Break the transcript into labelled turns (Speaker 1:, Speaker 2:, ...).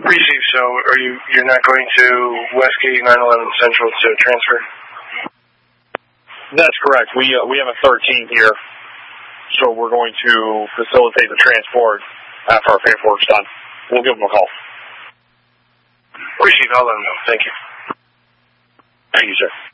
Speaker 1: Receive. So you're not going to Westgate 911 Central to transfer?
Speaker 2: That's correct. We have a 13 here, so we're going to facilitate the transport after our paperwork's done. We'll give them a call.
Speaker 1: Receive. I'll let them know. Thank you.
Speaker 2: Thank you, sir.